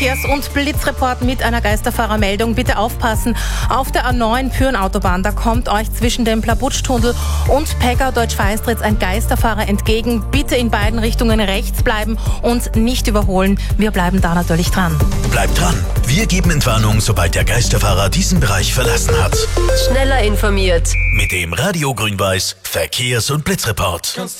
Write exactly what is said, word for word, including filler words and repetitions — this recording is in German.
Verkehrs- und Blitzreport mit einer Geisterfahrermeldung. Bitte aufpassen. Auf der A neun Pyhrn-Autobahn, da kommt euch zwischen dem Plabutsch-Tunnel und Pegau-Deutsch-Feistritz ein Geisterfahrer entgegen. Bitte in beiden Richtungen rechts bleiben und nicht überholen. Wir bleiben da natürlich dran. Bleibt dran. Wir geben Entwarnung, sobald der Geisterfahrer diesen Bereich verlassen hat. Schneller informiert Mit dem Radio Grün-Weiß Verkehrs- und Blitzreport.